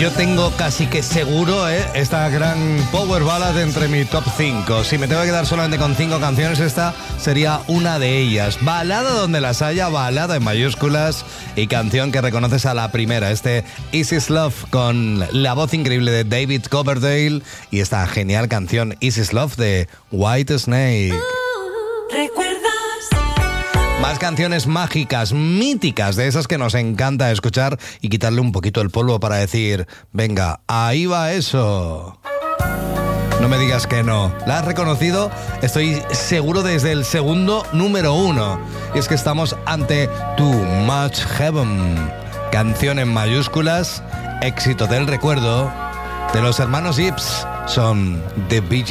Yo tengo casi que seguro esta gran power ballad entre mi top 5. Si me tengo que quedar solamente con 5 canciones, esta sería una de ellas. Balada donde las haya, balada en mayúsculas y canción que reconoces a la primera. Este Is This Love con la voz increíble de David Coverdale y esta genial canción Is This Love de White Snake. Más canciones mágicas, míticas, de esas que nos encanta escuchar y quitarle un poquito el polvo para decir, venga, ahí va eso. No me digas que no. ¿La has reconocido? Estoy seguro desde el segundo número 1. Y es que estamos ante Too Much Heaven. Canción en mayúsculas, éxito del recuerdo de los hermanos Gibbs. Son The Bee Gees.